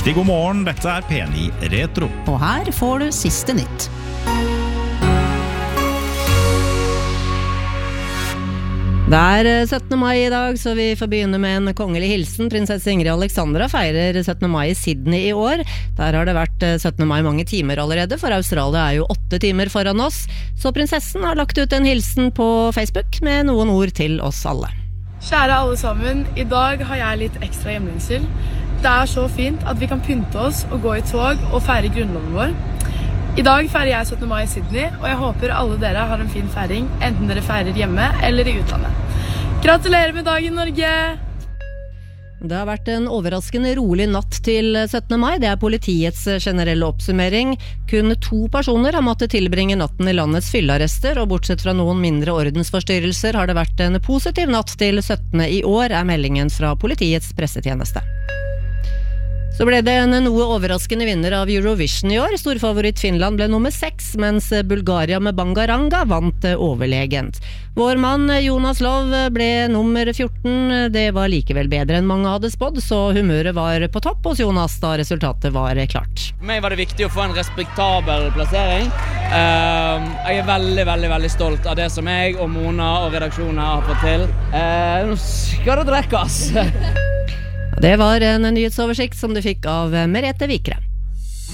Riktig god morgen, dette P9 Retro. Og her får du siste nytt. Det 17. mai I dag, så vi får begynne med en kongelig hilsen. Prinsesse Ingrid Alexandra feirer 17. mai I Sydney I år. Der har det vært 17. mai mange timer allerede, for Australia jo 8 timer foran oss. Så prinsessen har lagt ut en hilsen på Facebook med noen ord til oss alle. Kjære alle sammen, I dag har jeg litt ekstra hjemlengsel. Det så fint at vi kan pynte oss og gå I tog og feire grunnloven vår. I dag feirer jeg 17. mai I Sydney, og jeg håper alle dere har en fin feiring, enten dere feirer hjemme eller I utlandet. Gratulerer med dagen, Norge! Det har vært en overraskende rolig natt til 17. mai. Det politiets generelle oppsummering. Kun 2 personer har måttet tilbringe natten I landets fyllearrester, og bortsett fra noen mindre ordensforstyrrelser har det vært en positiv natt til 17. I år, meldingen fra politiets pressetjeneste. Så ble det en noe overraskende vinner av Eurovision I år. Storfavoritt Finland ble nummer 6, mens Bulgaria med Bangaranga vant overlegent. Vår mann Jonas Lov ble nummer 14. Det var likevel bedre enn mange hadde spådd, så humøret var på topp hos Jonas da resultatet var klart. For meg var det viktig å få en respektabel plassering. Jeg veldig stolt av det som jeg og Mona og redaksjonen har fått til. Nå skal det drekkes! Det var en nyhetsoversikt som du fikk av Merete Vikre.